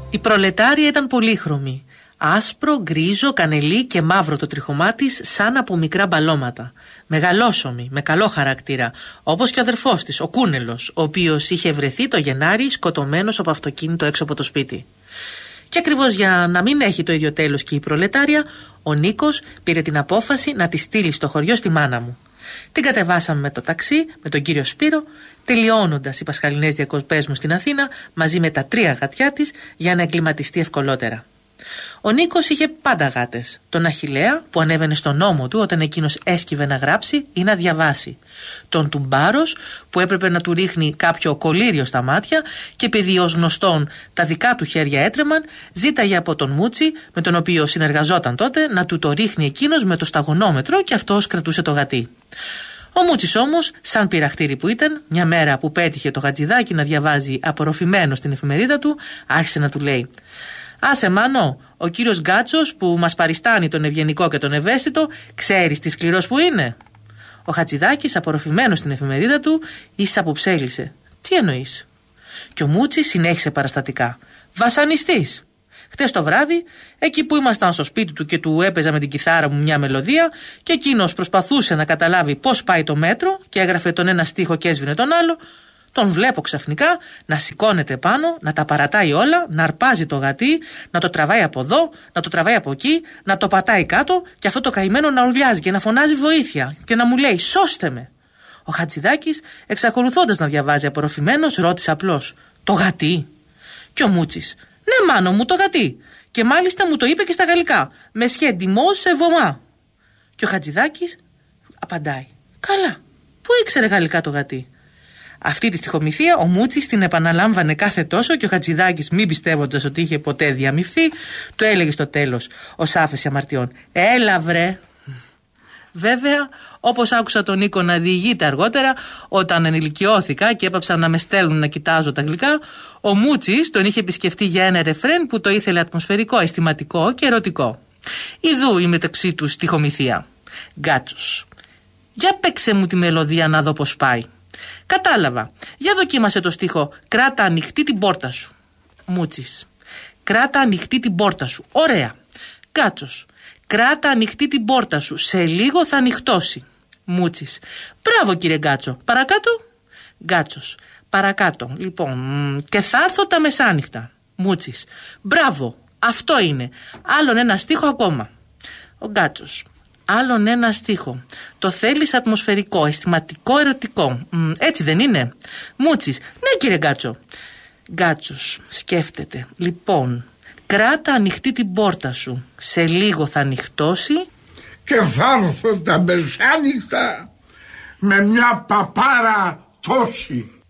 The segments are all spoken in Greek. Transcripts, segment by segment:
Η προλετάρια ήταν πολύχρωμη. Άσπρο, γκρίζο, κανελί και μαύρο το τριχωμά της, σαν από μικρά μπαλώματα. Μεγαλόσωμη, με καλό χαρακτήρα, όπως και ο αδερφός της, ο Κούνελος, ο οποίος είχε βρεθεί το Γενάρη σκοτωμένος από αυτοκίνητο έξω από το σπίτι. Και ακριβώς για να μην έχει το ίδιο τέλος και η προλετάρια, ο Νίκος πήρε την απόφαση να τη στείλει στο χωριό στη μάνα μου. Την κατεβάσαμε με το ταξί, με τον κύριο Σπύρο, τελειώνοντας οι πασχαλινές διακοπές μου στην Αθήνα, μαζί με τα 3 γατιά της, για να εγκληματιστεί ευκολότερα. Ο Νίκος είχε πάντα γάτες. Τον Αχιλλέα που ανέβαινε στον ώμο του όταν εκείνος έσκυβε να γράψει ή να διαβάσει. Τον Τουμπάρος που έπρεπε να του ρίχνει κάποιο κολλήριο στα μάτια και επειδή ως γνωστόν τα δικά του χέρια έτρεμαν, ζήταγε από τον Μούτσι, με τον οποίο συνεργαζόταν τότε, να του το ρίχνει εκείνος με το σταγονόμετρο και αυτός κρατούσε το γατί. Ο Μούτσης όμως, σαν πειραχτήρι που ήταν, μια μέρα που πέτυχε το Χατζηδάκι να διαβάζει απορροφημένο στην εφημερίδα του, άρχισε να του λέει: «Άσε Μάνο, ο κύριος Γκάτσος που μας παριστάνει τον ευγενικό και τον ευαίσθητο, ξέρεις τι σκληρός που είναι?» Ο Χατζηδάκης, απορροφημένος στην εφημερίδα του, ίσα που ψέλισε. «Τι εννοείς?» Και ο Μούτσης συνέχισε παραστατικά. «Βασανιστής! Χτες το βράδυ, εκεί που ήμασταν στο σπίτι του και του έπαιζα με την κιθάρα μου μια μελωδία και εκείνος προσπαθούσε να καταλάβει πώς πάει το μέτρο και έγραφε τον ένα στίχο και έσβηνε τον άλλο, τον βλέπω ξαφνικά να σηκώνεται πάνω, να τα παρατάει όλα, να αρπάζει το γατί, να το τραβάει από εδώ, να το τραβάει από εκεί, να το πατάει κάτω και αυτό το καημένο να ουρλιάζει και να φωνάζει βοήθεια και να μου λέει «Σώστε με!» Ο Χατζηδάκης, εξακολουθώντας να διαβάζει απορροφημένος, ρώτησε απλώς «Το γατί?» Και ο Μούτσης «Ναι Μάνο μου, το γατί! Και μάλιστα μου το είπε και στα γαλλικά, με σχέντιμο σε βομά». Και ο Χατζηδάκης απαντάει «Καλά, πού ήξερε γαλλικά το γατί?» Αυτή τη στιχομυθία ο Μούτσης την επαναλάμβανε κάθε τόσο και ο Χατζηδάκης, μην πιστεύοντας ότι είχε ποτέ διαμυφθεί, του έλεγε στο τέλος ως άφεση αμαρτιών «Έλα βρε». Βέβαια, όπως άκουσα τον Νίκο να διηγείται αργότερα, όταν ενηλικιώθηκα και έπαψαν να με στέλνουν να κοιτάζω τα γλυκά, ο Μούτσης τον είχε επισκεφτεί για ένα ρεφρέν που το ήθελε ατμοσφαιρικό, αισθηματικό και ερωτικό. Ιδού η μεταξύ τους στιχομυθία. Γκάτσος. Για παίξε μου τη μελωδία να δω πώς πάει. Κατάλαβα. Για δοκίμασε το στίχο «Κράτα ανοιχτή την πόρτα σου». Μούτσης. «Κράτα ανοιχτή την πόρτα σου». Ωραία. Γκάτσος. «Κράτα ανοιχτή την πόρτα σου. Σε λίγο θα ανοιχτώσει». Μούτσης. «Μπράβο κύριε Γκάτσο. Παρακάτω». Γκάτσος. «Παρακάτω. Λοιπόν, και θα έρθω τα μεσάνυχτα». Μούτσης. «Μπράβο. Αυτό είναι. Άλλον ένα στίχο ακόμα». Ο Γκάτσος. «Άλλον ένα στίχο. Το θέλεις ατμοσφαιρικό, αισθηματικό, ερωτικό. Έτσι δεν είναι?» Μούτσης. «Ναι κύριε Γκάτσο». Γκάτσος. Σκέφτεται. «Λοιπόν, κράτα ανοιχτή την πόρτα σου. Σε λίγο θα ανοιχτώσει». Και θα έρθω τα μεσάνυχτα με μια παπάρα τόση.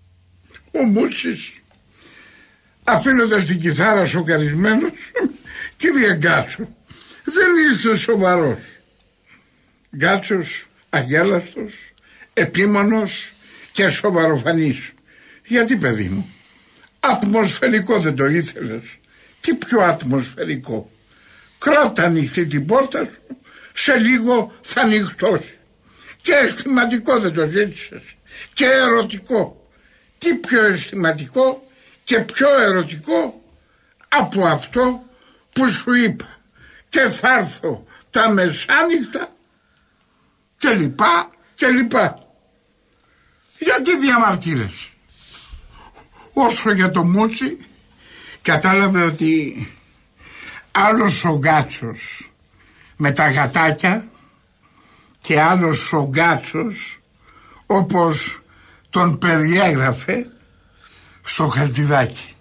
Ο Μούτσης, αφήνοντας την κιθάρα σοκαρισμένος, «Κύριε Γκάτσο, δεν είστε σοβαρός». Γκάτσος αγέλαστος, επίμονος και σοβαροφανής. «Γιατί παιδί μου, ατμοσφαιρικό δεν το ήθελες? Τι πιο ατμοσφαιρικό? Κράτα ανοιχτή την πόρτα σου, σε λίγο θα ανοιχτώσει. Και αισθηματικό δεν το ζήτησες? Και ερωτικό. Τι πιο αισθηματικό και πιο ερωτικό από αυτό που σου είπα? Και θα έρθω τα μεσάνυχτα» και λοιπά και λοιπά. Γιατί διαμαρτύρες? Όσο για το Μούτσι, κατάλαβε ότι άλλος ο Γκάτσος με τα γατάκια και άλλος ο Γκάτσος όπως τον περιέγραφε στο Χατζηδάκι.